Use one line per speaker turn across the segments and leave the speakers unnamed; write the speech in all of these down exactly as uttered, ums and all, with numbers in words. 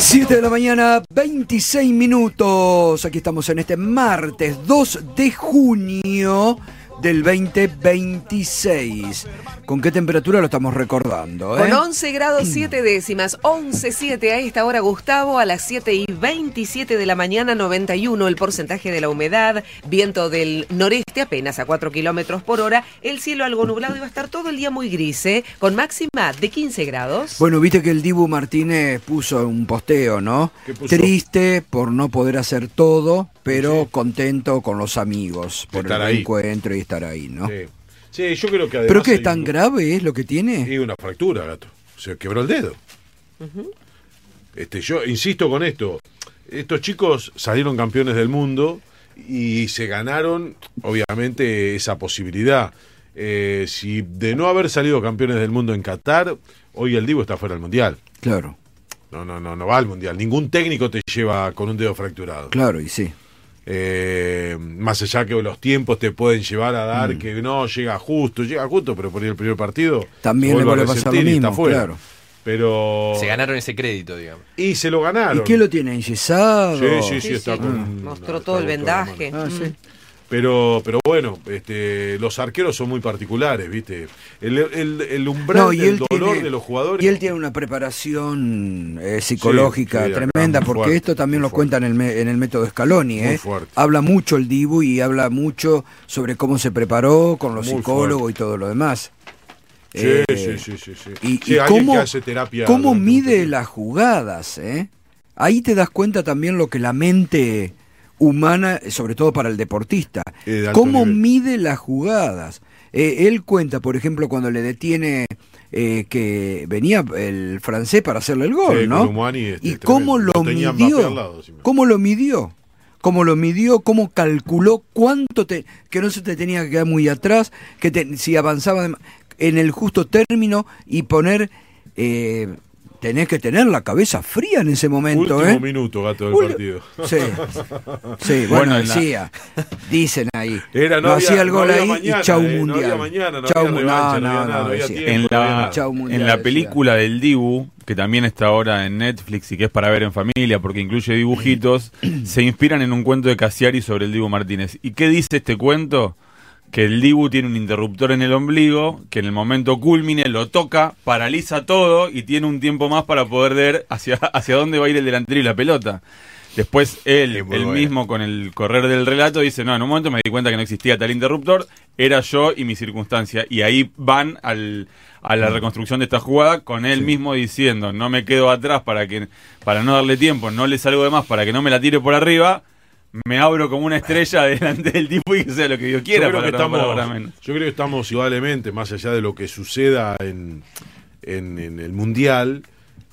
siete de la mañana, veintiséis minutos. Aquí estamos en este martes dos de junio del veinte veintiséis. ¿Con qué temperatura lo estamos recordando? ¿eh?
Con once grados siete décimas, once siete a esta hora, Gustavo. A las siete y veintisiete de la mañana, noventa y uno el porcentaje de la humedad, viento del noreste apenas a cuatro kilómetros por hora, el cielo algo nublado y va a estar todo el día muy gris, ¿eh? Con máxima de quince grados.
Bueno, viste que el Dibu Martínez puso un posteo, ¿no?
¿Qué puso?
Triste por no poder hacer todo, pero
Sí.
contento con los amigos por
Estar
el
ahí.
encuentro y estar ahí, ¿no?
Sí. Sí, yo creo que además...
¿Pero qué
hay
es tan
un-
grave es lo que tiene?
Y una fractura, gato. Se quebró el dedo. Este, yo insisto con esto. Estos chicos salieron campeones del mundo y se ganaron, obviamente, esa posibilidad. Eh, si de no haber salido campeones del mundo en Qatar, hoy el Divo está fuera del Mundial.
Claro,
No, no, no, no va al Mundial. Ningún técnico te lleva con un dedo fracturado.
claro, y sí.
Eh, más allá que los tiempos te pueden llevar a
Mm.
dar que no llega justo, llega justo, pero por ahí el primer partido
También le
vuelve
vuelve a pasar lo
resentir y está
mismo,
fuera.
claro.
Pero
Se ganaron ese crédito, digamos.
y se lo ganaron.
¿Y qué lo tiene? ¿Enyesado?
Sí, sí, sí,
Sí,
está
sí.
con
Mostró
está
todo el
con
vendaje.
la mano.
Ah, sí.
Pero, pero bueno, este, los arqueros son muy particulares, ¿viste? El, el, el umbral
No, y
del
él
dolor
tiene-
de los jugadores.
Y él tiene una preparación eh, psicológica
Sí, sí, acá,
tremenda,
muy
porque
fuerte,
esto también
muy
lo
fuerte.
cuenta en el, me- en el método Scaloni.
Muy
Eh.
fuerte.
Habla mucho el Dibu y habla mucho sobre cómo se preparó con los
Muy
psicólogos
fuerte.
y todo lo demás.
Sí,
Eh,
sí, sí, sí, sí.
Y,
Sí,
y
alguien
cómo,
que hace terapia
cómo
durante
mide
mucho tiempo.
las jugadas. ¿eh? Ahí te das cuenta también lo que la mente humana, sobre todo para el deportista,
Eh, de alto
cómo
nivel.
mide las jugadas. Eh, él cuenta, por ejemplo, cuando le detiene eh, que venía el francés para hacerle el gol,
Sí,
¿no?
Colomani, este,
y
es
cómo
tremendo.
lo
Lo tenía Mbappé
midió,
al lado, encima.
cómo lo midió, cómo lo midió, cómo calculó cuánto te, que no se te tenía que quedar muy atrás, que te- si avanzaba de- en el justo término y poner, eh, tenés que tener la cabeza fría en ese momento,
Último
¿eh?
minuto, gato, del
Ul-
partido.
Sí, sí, bueno,
Bueno, en la-
decía, dicen ahí.
Era, no
no
había-
hano el
no
gol
había
ahí
mañana,
y chau
eh, no
mundial.
había mañana, no
Chau
había
mu-
revancha, no
no,
había
no,
nada, no había
decía.
tiempo.
En
no había
la,
nada.
Chau mundial,
en la
decía.
película del Dibu, que también está ahora en Netflix y que es para ver en familia porque incluye dibujitos, se inspiran en un cuento de Cassiari sobre el Dibu Martínez. ¿Y qué dice este cuento? Que el Dibu tiene un interruptor en el ombligo, que en el momento culmine lo toca, paraliza todo y tiene un tiempo más para poder ver hacia, hacia dónde va a ir el delantero y la pelota. Después él,
Es muy
él
bueno.
mismo con el correr del relato dice, no, en un momento me di cuenta que no existía tal interruptor, era yo y mi circunstancia. Y ahí van al, a la reconstrucción de esta jugada con él mismo diciendo, no me quedo atrás para que para no darle tiempo, no le salgo de más para que no me la tire por arriba, me abro como una estrella delante del tipo y que sea lo que Dios quiera.
Yo creo, que
palabra más, palabra
estamos,
menos.
yo creo que estamos igualmente, más allá de lo que suceda en, en, en el Mundial,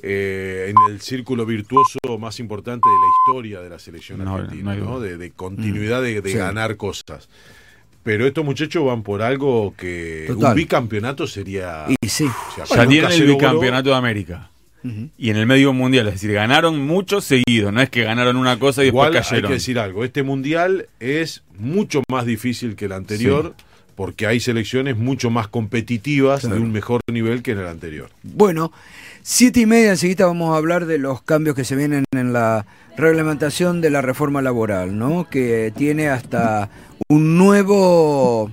eh, en el círculo virtuoso más importante de la historia de la selección
No,
argentina,
no hay
¿no?
duda.
De, de continuidad, de, de
Sí.
ganar cosas. Pero estos muchachos van por algo que
Total.
un bicampeonato sería...
Y sí.
o sea,
Ya
nunca
tienen
se
el
logró.
bicampeonato de América. Y en el medio mundial, es decir, ganaron mucho seguido, no es que ganaron una cosa y
Igual
después
hay
cayeron.
que decir algo, este mundial es mucho más difícil que el anterior porque hay selecciones mucho más competitivas
Claro.
de un mejor nivel que en el anterior.
Bueno, siete y media, enseguida vamos a hablar de los cambios que se vienen en la reglamentación de la reforma laboral, ¿no? Que tiene hasta un nuevo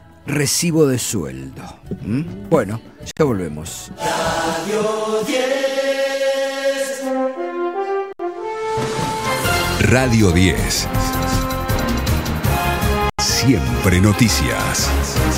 recibo de sueldo. ¿Mm? Bueno, ya volvemos.
Radio diez. Siempre noticias.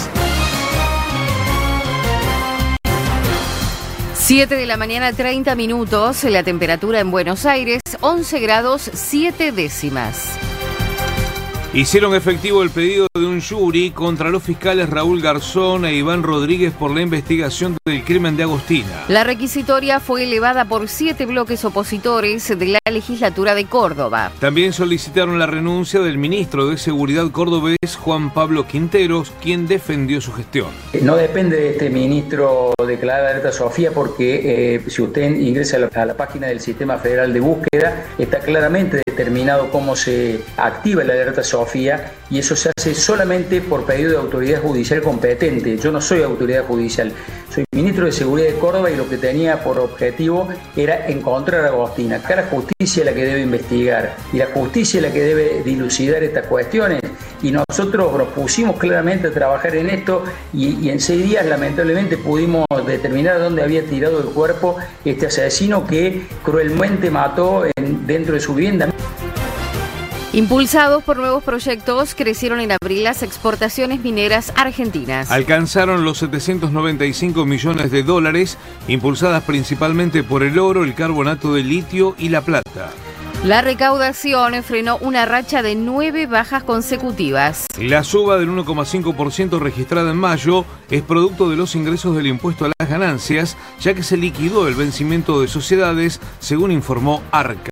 siete de la mañana, treinta minutos, la temperatura en Buenos Aires, once grados, siete décimas.
Hicieron efectivo el pedido de un jury contra los fiscales Raúl Garzón e Iván Rodríguez por la investigación del crimen de Agostina.
La requisitoria fue elevada por siete bloques opositores de la legislatura de Córdoba.
También solicitaron la renuncia del ministro de Seguridad cordobés, Juan Pablo Quinteros, quien defendió su gestión.
No depende de este ministro declarar la alerta Sofía porque eh, si usted ingresa a la, a la página del Sistema Federal de Búsqueda, está claramente determinado cómo se activa la alerta Sofía Sofía, y eso se hace solamente por pedido de autoridad judicial competente. Yo no soy autoridad judicial, soy ministro de Seguridad de Córdoba y lo que tenía por objetivo era encontrar a Agostina. Acá la justicia es la que debe investigar y la justicia es la que debe dilucidar estas cuestiones, y nosotros nos pusimos claramente a trabajar en esto y, y en seis días lamentablemente pudimos determinar dónde había tirado el cuerpo este asesino que cruelmente mató en, dentro de su vivienda.
Impulsados por nuevos proyectos, crecieron en abril las exportaciones mineras argentinas.
Alcanzaron los setecientos noventa y cinco millones de dólares, impulsadas principalmente por el oro, el carbonato de litio y la plata.
La recaudación frenó una racha de nueve bajas consecutivas.
La suba del uno coma cinco por ciento registrada en mayo es producto de los ingresos del impuesto a las ganancias, ya que se liquidó el vencimiento de sociedades, según informó Arca.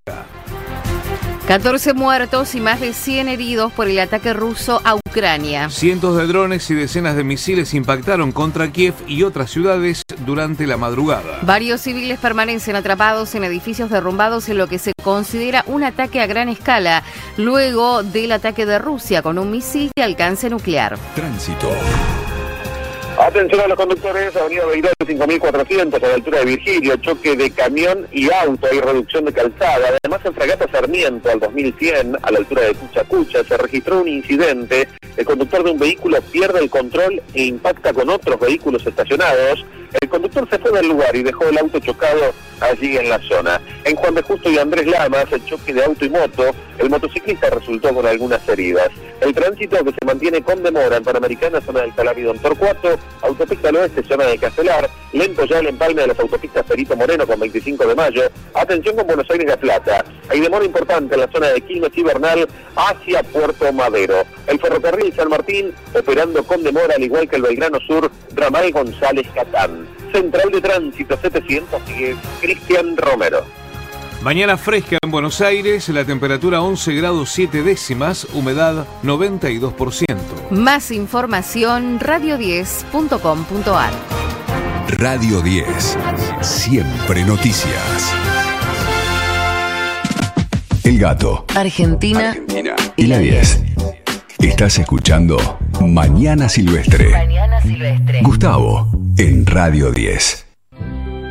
catorce muertos y más de cien heridos por el ataque ruso a Ucrania.
Cientos de drones y decenas de misiles impactaron contra Kiev y otras ciudades durante la madrugada.
Varios civiles permanecen atrapados en edificios derrumbados en lo que se considera un ataque a gran escala, luego del ataque de Rusia con un misil de alcance nuclear.
Tránsito.
Atención a los conductores, avenida Beirut cinco mil cuatrocientos a la altura de Virgilio, choque de camión y auto, hay reducción de calzada. Además en Fragata Sarmiento al dos mil cien a la altura de Cuchacucha se registró un incidente. El conductor de un vehículo pierde el control e impacta con otros vehículos estacionados. El conductor se fue del lugar y dejó el auto chocado allí en la zona. En Juan de Justo y Andrés Lamas, el choque de auto y moto, el motociclista resultó con algunas heridas. El tránsito que se mantiene con demora en Panamericana, zona del Salar Don Torcuato, Autopista al Oeste, zona de Castelar, lento ya el empalme de las autopistas Perito Moreno con veinticinco de mayo, atención con Buenos Aires La Plata. Hay demora importante en la zona de Quilmes y Bernal hacia Puerto Madero. El ferrocarril San Martín operando con demora, al igual que el Belgrano Sur, Ramal González Catán. Central de Tránsito setecientos diez, Cristian Romero.
Mañana fresca en Buenos Aires, la temperatura once grados siete décimas, humedad noventa y dos por ciento.
Más información, radio diez punto com punto ar.
Radio diez, siempre noticias. El Gato,
Argentina,
Argentina y la diez. Estás escuchando Mañana Silvestre.
Mañana Silvestre.
Gustavo, en Radio diez.